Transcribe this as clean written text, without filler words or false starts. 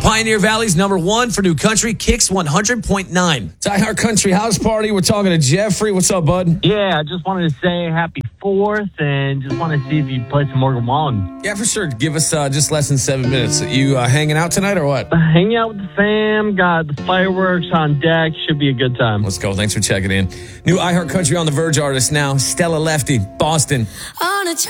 Pioneer Valley's number one for new country, Kicks 100.9. It's iHeart Country House Party. We're talking to Jeffrey. What's up, bud? Yeah, I just wanted to say happy 4th and just want to see if you'd play some Morgan Wallen. Yeah, for sure. Give us just less than 7 minutes. You hanging out tonight or what? Hanging out with the fam, got the fireworks on deck. Should be a good time. Let's go. Thanks for checking in. New iHeart Country on the Verge artist now, Stella Lefty, Boston. On a